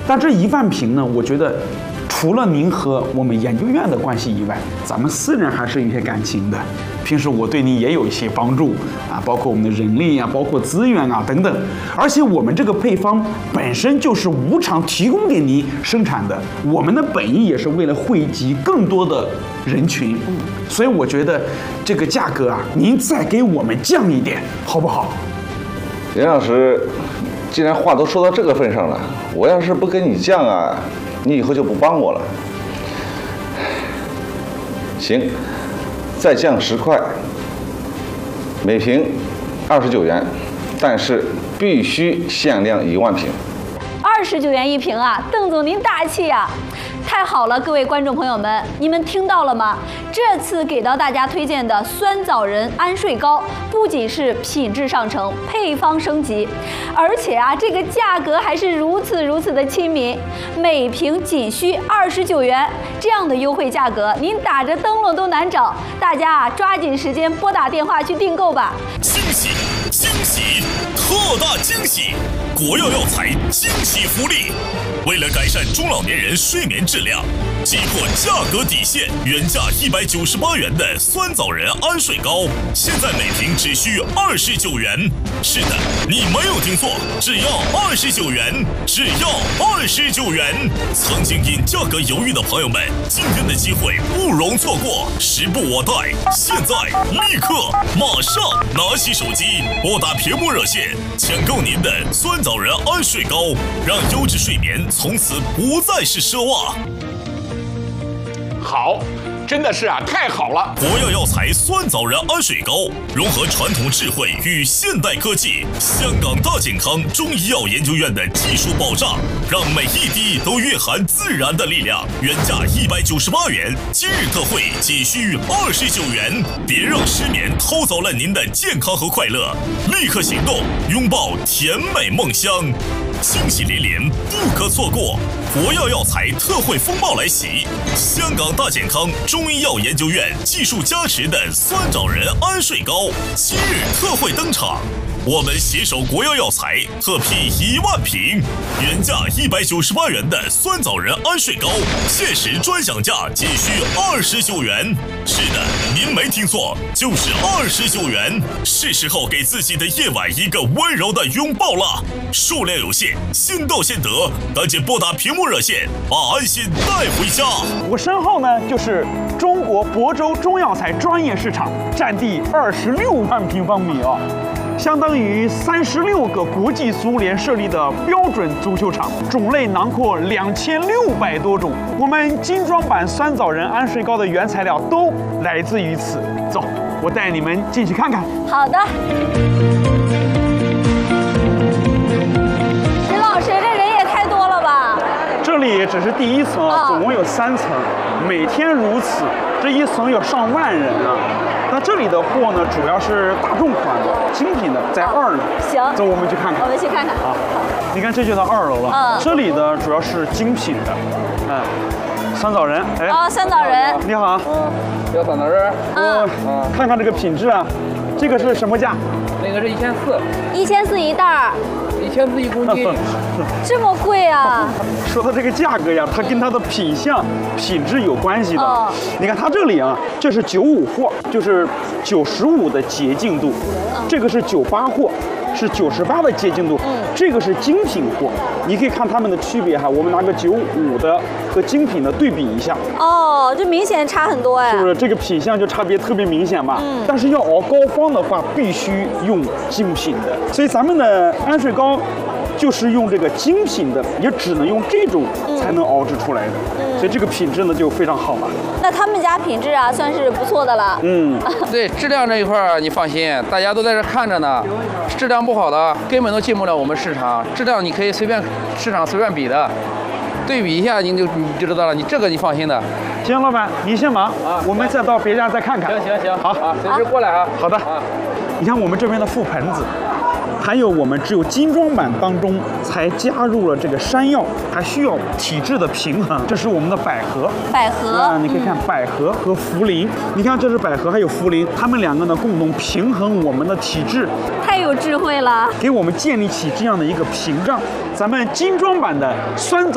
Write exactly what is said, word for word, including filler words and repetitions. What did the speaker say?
但这一万瓶呢，我觉得。除了您和我们研究院的关系以外，咱们私人还是有些感情的。平时我对您也有一些帮助啊，包括我们的人力啊，包括资源啊等等。而且我们这个配方本身就是无偿提供给您生产的，我们的本意也是为了惠及更多的人群。嗯，所以我觉得这个价格啊，您再给我们降一点，好不好？ 林老师，既然话都说到这个份上了，我要是不跟你降啊，你以后就不帮我了。行，再降十块，每瓶二十九元，但是必须限量一万瓶。 二十九元一瓶啊，邓总您大气呀、啊！太好了，各位观众朋友们，你们听到了吗？这次给到大家推荐的酸枣仁安睡膏，不仅是品质上乘，配方升级，而且啊，这个价格还是如此如此的亲民，每瓶仅需二十九元，这样的优惠价格，您打着灯笼都难找。大家啊，抓紧时间拨打电话去订购吧！ 惊喜，惊喜，特大惊喜！国药药材惊喜福利！为了改善中老年人睡眠质量，击破价格底线，原价一百九十八元的酸枣仁安睡膏，现在每瓶只需二十九元。是的，你没有听错，只要二十九元，只要二十九元。曾经因价格犹豫的朋友们，今天的机会不容错过，时不我待，现在立刻马上拿起手机，拨打屏幕热线，抢购您的酸枣仁安睡膏，让优质睡眠从此不再是奢望。 好，真的是啊，太好了！ 国药药材酸枣仁安睡膏，融合传统智慧与现代科技，香港大健康中医药研究院的技术保障，让每一滴都蕴含自然的力量。原价一百九十八元，今日特惠仅需二十九元。别让失眠偷走了您的健康和快乐，立刻行动，拥抱甜美梦乡。惊喜连连，不可错过！国药药材特惠风暴来袭，香港大健康中医药研究院技术加持的酸枣仁安睡膏今日特惠登场。我们携手国药药材特批一万瓶，原价一百九十八元的酸枣仁安睡膏，限时专享价仅需二十九元。是的，您没听错，就是二十九元。是时候给自己的夜晚一个温柔的拥抱了。数量有限，先到先得，赶紧拨打屏幕热线，把安心带回家。 我身后呢，就是中国亳州中药材专业市场，占地二十六万平方米啊。相当于三十六个国际足联设立的标准足球场，种类囊括两千六百多种。我们精装版酸枣仁安睡膏的原材料都来自于此。走，我带你们进去看看。 好的。林老师，这人也太多了吧？ 这里只是第一层啊，总共有三层，每天如此，这一层有上万人啊。那这里的货呢，主要是大众款的、精品的，在二楼。 行， 走，我们去看看。 我们去看看。 啊，你看这就到二楼了。 嗯， 这里的主要是精品的，嗯，酸枣仁。哎， 哦，酸枣仁。 你好。 嗯，要酸枣仁。 嗯， 看看这个品质啊，这个是什么价？ 那个是一千四。 一千四一袋儿。 一千四一公斤， 这么贵啊！ 说到这个价格呀，它跟它的品相、品质有关系的。 哦， 你看它这里啊，这是九五货，就是九十五的洁净度；这个是九八货，是九十八的洁净度。 嗯， 这个是精品货，你可以看它们的区别哈。我们拿个九五的和精品的对比一下。 哦，这明显差很多哎。 是不是这个品相就差别特别明显吧？ 嗯。 但是要熬膏方的话，必须用精品的。所以咱们的安睡膏就是用这个精品的，也只能用这种才能熬制出来的。嗯。所以这个品质呢就非常好了。 那他们家品质啊算是不错的了。 嗯。 对质量这一块儿你放心，大家都在这看着呢。质量不好的根本都进不了我们市场，质量你可以随便市场随便比的。对比一下，您就你就知道了。你这个你放心的。 行，老板，你先忙啊，我们再到别家再看看。 行行行， 好啊，随时过来啊。 好的。啊，你看我们这边的覆盆子，还有我们只有精装版当中才加入了这个山药，还需要体质的平衡。这是我们的百合， 百合啊，你可以看百合和茯苓。你看这是百合还有茯苓，它们两个呢共同平衡我们的体质， 太有智慧了， 给我们建立起这样的一个屏障。咱们精装版的酸枣